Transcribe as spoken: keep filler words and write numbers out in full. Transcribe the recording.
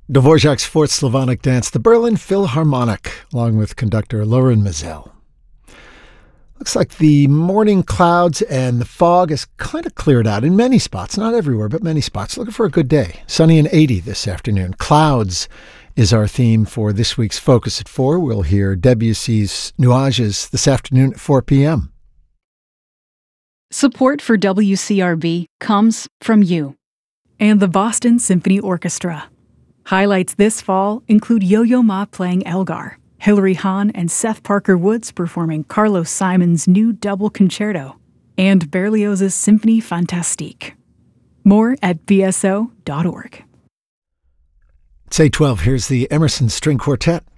Dvorak's Fourth Slavonic Dance, the Berlin Philharmonic, along with conductor Loren Mazel. Looks like the morning clouds and the fog has kind of cleared out in many spots, not everywhere, but many spots. Looking for a good day. Sunny and eighty this afternoon. Clouds is our theme for this week's Focus at four. We'll hear Debussy's Nuages this afternoon at four p.m. Support for W C R B comes from you and the Boston Symphony Orchestra. Highlights this fall include Yo-Yo Ma playing Elgar, Hilary Hahn and Seth Parker Woods performing Carlos Simon's new double concerto, and Berlioz's Symphonie Fantastique. More at b s o dot org. It's eight twelve. Here's the Emerson String Quartet.